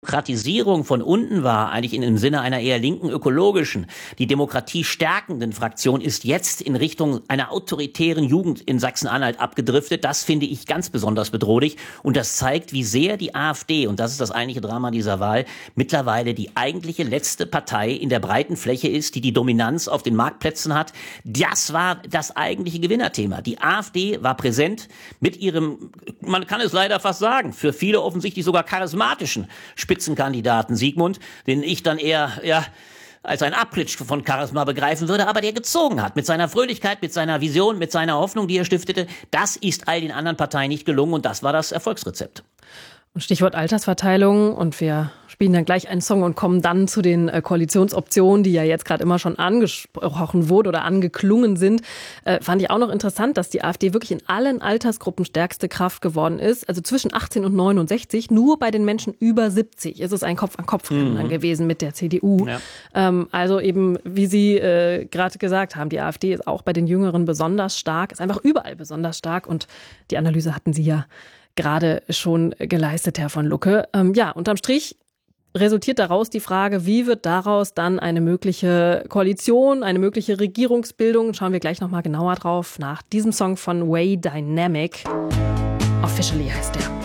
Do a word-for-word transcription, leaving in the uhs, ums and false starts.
Demokratisierung von unten war, eigentlich in, im Sinne einer eher linken, ökologischen, die Demokratie stärkenden Fraktion, ist jetzt in Richtung einer autoritären Jugend in Sachsen-Anhalt abgedriftet. Das finde ich ganz besonders bedrohlich. Und das zeigt, wie sehr die AfD, und das ist das eigentliche Drama dieser Wahl, mittlerweile die eigentliche letzte Partei in der breiten Fläche ist, die die Dominanz auf den Marktplätzen hat. Das war das eigentliche Gewinnerthema. Die AfD war präsent mit ihrem, man kann es leider fast sagen, für viele offensichtlich sogar charismatischen Spitzenkandidaten Sigmund, den ich dann eher, ja, als ein Abklatsch von Charisma begreifen würde, aber der gezogen hat. Mit seiner Fröhlichkeit, mit seiner Vision, mit seiner Hoffnung, die er stiftete. Das ist all den anderen Parteien nicht gelungen und das war das Erfolgsrezept. Und Stichwort Altersverteilung, und wir spielen dann gleich einen Song und kommen dann zu den äh, Koalitionsoptionen, die ja jetzt gerade immer schon angesprochen wurden oder angeklungen sind. Äh, fand ich auch noch interessant, dass die AfD wirklich in allen Altersgruppen stärkste Kraft geworden ist. Also zwischen achtzehn und neunundsechzig, nur bei den Menschen über siebzig ist es ein Kopf-an-Kopf-Rennen mhm. gewesen mit der C D U. Ja. Ähm, also eben, wie Sie äh, gerade gesagt haben, die AfD ist auch bei den Jüngeren besonders stark, ist einfach überall besonders stark, und die Analyse hatten Sie ja gerade schon geleistet, Herr von Lucke. Ähm, ja, unterm Strich resultiert daraus die Frage, wie wird daraus dann eine mögliche Koalition, eine mögliche Regierungsbildung? Schauen wir gleich nochmal genauer drauf nach diesem Song von Way Dynamic. Officially heißt der.